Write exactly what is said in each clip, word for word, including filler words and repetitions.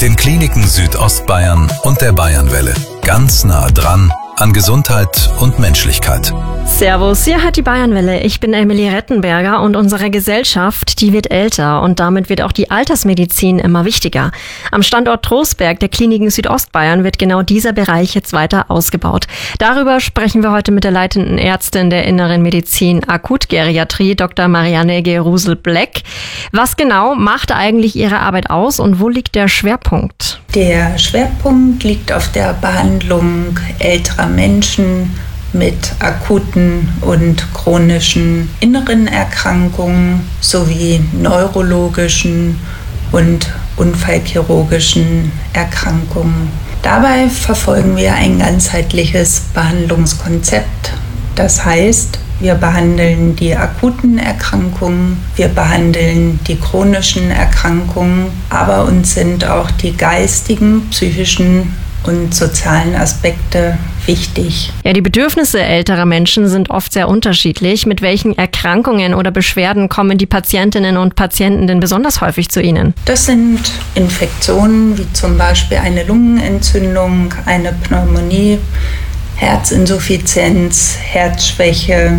den Kliniken Südostbayern und der Bayernwelle. Ganz nah dran an Gesundheit und Menschlichkeit. Servus, hier hat die Bayernwelle. Ich bin Emilie Rettenberger und unsere Gesellschaft, die wird älter und damit wird auch die Altersmedizin immer wichtiger. Am Standort Trostberg der Kliniken Südostbayern wird genau dieser Bereich jetzt weiter ausgebaut. Darüber sprechen wir heute mit der leitenden Ärztin der Inneren Medizin Akutgeriatrie, Doktor Marianne Gerusel-Bleck. Was genau macht eigentlich Ihre Arbeit aus und wo liegt der Schwerpunkt? Der Schwerpunkt liegt auf der Behandlung älterer Menschen mit akuten und chronischen inneren Erkrankungen sowie neurologischen und unfallchirurgischen Erkrankungen. Dabei verfolgen wir ein ganzheitliches Behandlungskonzept. Das heißt, wir behandeln die akuten Erkrankungen, wir behandeln die chronischen Erkrankungen, aber uns sind auch die geistigen, psychischen und sozialen Aspekte wichtig. Ja, die Bedürfnisse älterer Menschen sind oft sehr unterschiedlich. Mit welchen Erkrankungen oder Beschwerden kommen die Patientinnen und Patienten denn besonders häufig zu Ihnen? Das sind Infektionen wie zum Beispiel eine Lungenentzündung, eine Pneumonie, Herzinsuffizienz, Herzschwäche,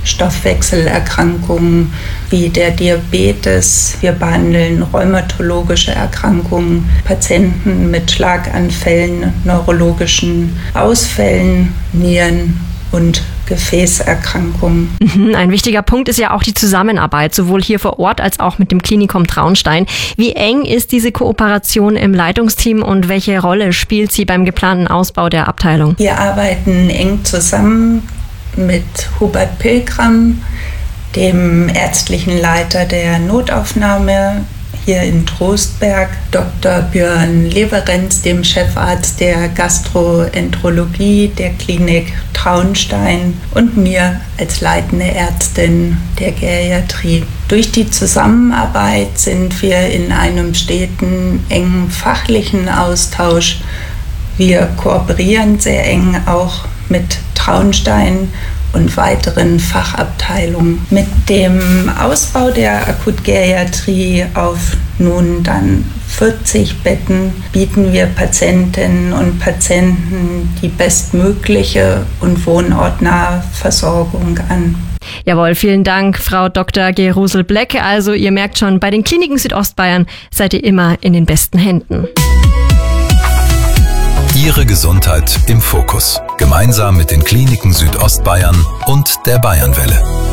Stoffwechselerkrankungen wie der Diabetes. Wir behandeln rheumatologische Erkrankungen, Patienten mit Schlaganfällen, neurologischen Ausfällen, Nieren- und Gefäßerkrankungen. Ein wichtiger Punkt ist ja auch die Zusammenarbeit, sowohl hier vor Ort als auch mit dem Klinikum Traunstein. Wie eng ist diese Kooperation im Leitungsteam und welche Rolle spielt sie beim geplanten Ausbau der Abteilung? Wir arbeiten eng zusammen mit Hubert Pilgram, dem ärztlichen Leiter der Notaufnahme hier in Trostberg, Doktor Björn Leverenz, dem Chefarzt der Gastroenterologie der Klinik Traunstein und mir als leitende Ärztin der Geriatrie. Durch die Zusammenarbeit sind wir in einem steten, engen fachlichen Austausch. Wir kooperieren sehr eng auch mit Traunstein und weiteren Fachabteilungen. Mit dem Ausbau der Akutgeriatrie auf nun dann vierzig Betten bieten wir Patientinnen und Patienten die bestmögliche und wohnortnahe Versorgung an. Jawohl, vielen Dank, Frau Doktor Gerusel-Bleck. Also ihr merkt schon, bei den Kliniken Südostbayern seid ihr immer in den besten Händen. Ihre Gesundheit im Fokus. Gemeinsam mit den Kliniken Südostbayern und der Bayernwelle.